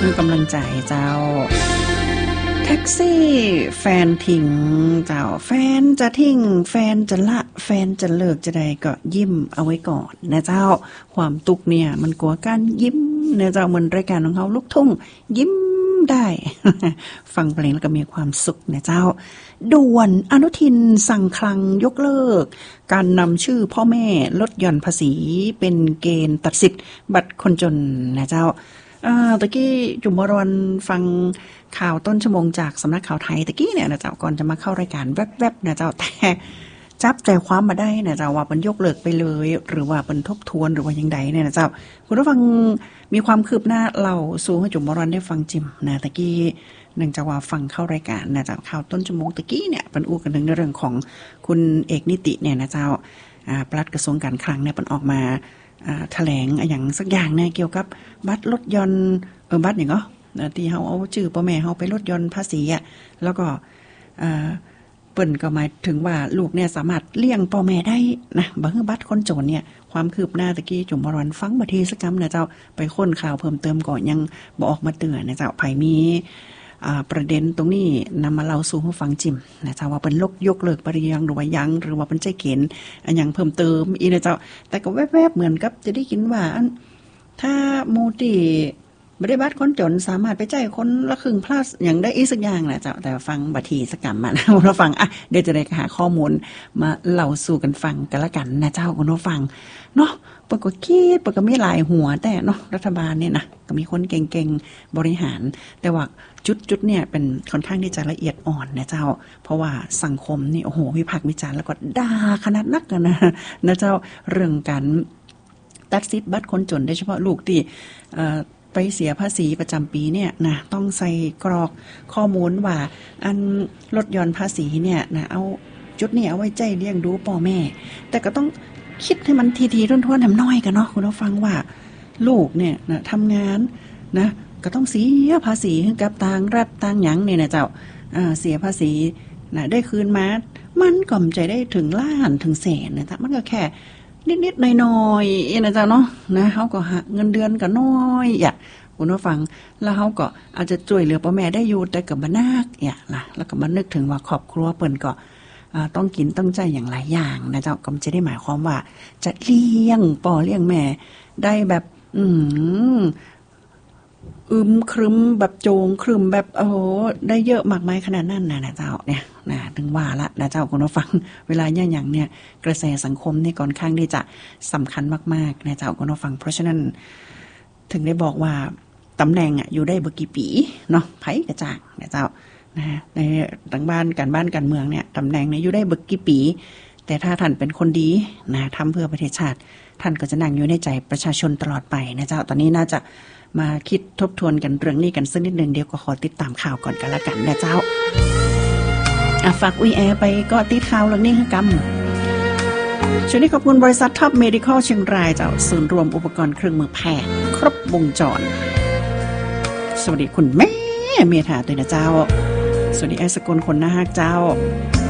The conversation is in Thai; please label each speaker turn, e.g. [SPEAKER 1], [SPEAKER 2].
[SPEAKER 1] คือกำลังใจเจ้าแท็กซี่แฟนทิ้งเจ้าแฟนจะทิ้งแฟนจะละแฟนจะเลิกจะใดก็ยิ้มเอาไว้ก่อนนะเจ้าความตุกเนี่ยมันกลัวการยิ้มเนี่ยเจ้าเหมือนรายการของเขาลูกทุ่งยิ้มได้ ฟังเพลงแล้วก็มีความสุขนะเจ้าด่วนอนุทินสั่งคลังยกเลิกการนำชื่อพ่อแม่ลดหย่อนภาษีเป็นเกณฑ์ตัดสิทธิ์บัตรคนจนนะเจ้าตะกี้จุ๋มวรวรรณฟังข่าวต้นชั่วโมงจากสำนักข่าวไทยตะกี้เนี่ยนะเจ้าก่อนจะมาเข้ารายการแวบๆนะเจ้าแต่จับใจความมาได้นะเจ้าว่ามันยกเลิกไปเลยหรือว่าเป็นทบทวนหรือว่ายังไงเนี่ยนะเจ้าคุณผู้ฟังมีความคืบหน้าเล่าสู่ให้จุ๋มวรวรรณได้ฟังจิมนะตะกี้เนื่องจากว่าฟังเข้ารายการนะเจ้าข่าวต้นชั่วโมงตะกี้เนี่ยเป็นอู้กันในเรื่องของคุณเอกนิติเนี่ยนะเจ้าปลัดกระทรวงการคลังเนี่ยเป็นออกมาแถลงอย่างสักอย่างเนี่ยเกี่ยวกับบัตรลดหย่อนบัตรอย่างเนาะที่เฮาเอาชื่อพ่อแม่เฮาไปลดหย่อนภาษีอ่ะแล้วก็เปิ้นก็หมายถึงว่าลูกเนี่ยสามารถเลี้ยงพ่อแม่ได้นะบ่คือบัตรคนจนเนี่ยความคืบหน้าตะกี้จุ๋มวรวรรณฟังบ่ทีสักคำนะเจ้าไปค้นข่าวเพิ่มเติมก่อนยังบ่ออกมาเตือนนะเจ้าไผมีประเด็นตรงนี้นำมาเล่าสู่ผู้ฟังจิมนะเจ้าว่าเป็นยกเลิกปริยังหรือว่ายังหรือว่าเป็นใจเกณฑ์อันยังเพิ่มเติมอีนะเจ้าแต่ก็แวบๆเหมือนกับจะได้ยินว่าถ้ามูติบริบัติคนจนสามารถไปจ่ายคนละครึ่งพลัสอย่างได้อีกสักอย่างแหละเจ้าแต่ฟังบัดทีสักกรรมมานะเราฟังเดี๋ยวจะได้หาข้อมูลมาเล่าสู่กันฟังกันละกันนะเจ้าคุณผู้ฟังเนาะปกติคิดปกติมีหลายหัวแต่เนาะรัฐบาลเนี่ยนะก็มีคนเก่งๆบริหารแต่ว่าจุดเนี่ยเป็นค่อนข้างที่จะละเอียดอ่อนนะเจ้าเพราะว่าสังคมนี่โอ้โหวิพากษ์วิจารณ์แล้วก็ด่าขนาดนักกันนะเจ้าเรื่องการตัดสิทธิ์บัตรคนจนโดยเฉพาะลูกที่ไปเสียภาษีประจำปีเนี่ยนะต้องใส่กรอกข้อมูลว่าอันลดหย่อนภาษีเนี่ยนะเอาจุดนี้เอาไว้ใจเลี้ยงดูพ่อแม่แต่ก็ต้องคิดให้มันทีๆท้วนๆน้อยกันเนาะคุณผู้ฟังว่าลูกเนี่ยนะทำงานนะก็ต้องเสียภาษีให้กับทางรัฐทางหยังเนี่ยนะเจ้าเสียภาษีนะได้คืนมามันก็มใจได้ถึงล้านถึงแสนนะจ๊ะมันก็แค่นิดๆน้อยๆนะจ๊ะเนาะนะเฮาก็หาเงินเดือนก็น้อยอ่ะคุณผู้ฟังแล้วเฮาก็อาจจะช่วยเหลือพ่อแม่ได้อยู่แต่ก็บ่นักอ่ะล่ะแล้วก็มานึกถึงว่าครอบครัวเปิ้นก็ต้องกินต้องใจอย่างหลายอย่างนะเจ้าก็จะได้หมายความว่าจะเลี้ยงพ่อเลี้ยงแม่ได้แบบครึมแบบโจงครึมแบบโอ้โหได้เยอะมากมายขนาดนั้นนะเจ้าเนี่ยนะถึงว่าละนะเจ้าคุณผู้ฟังเวลาอย่างเนี่ยกระแสสังคมนี่ค่อนข้างที่จะสำคัญมากๆนะเจ้าคุณผู้ฟังเพราะฉะนั้นถึงได้บอกว่าตำแหน่งอยู่ได้บ่กี่ปีเนาะไผกระจ่างนะเจ้านะในต่างบ้านการเมืองเนี่ยตำแหน่งเนี่ยอยู่ได้บ่กี่ปีแต่ถ้าท่านเป็นคนดีนะทำเพื่อประเทศชาติท่านก็จะนั่งอยู่ในใจประชาชนตลอดไปนะเจ้าตอนนี้น่าจะมาคิดทบทวนกันเรื่องนี้กันสักนิดนึงเดี๋ยวก็ขอติดตามข่าวก่อนกันละกันนะเจ้าฝากแอร์ไปก็ติดข่าวเรื่องนี้คือกำช่วงนี้ขอบคุณบริษัทท็อปเมดิคอลเชียงรายเจ้าศูนย์รวมอุปกรณ์เครื่องมือแพทย์ครบวงจรสวัสดีคุณแม่เมียถาตัวนะเจ้าสวัสดีไอ้สกุลคนนะฮะเจ้า